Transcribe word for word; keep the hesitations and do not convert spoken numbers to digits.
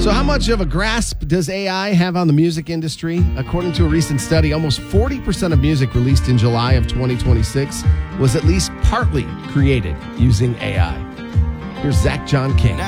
So how much of a grasp does A I have on the music industry? According to a recent study, almost forty percent of music released in July of twenty twenty-six was at least partly created using A I. Here's Zach John King.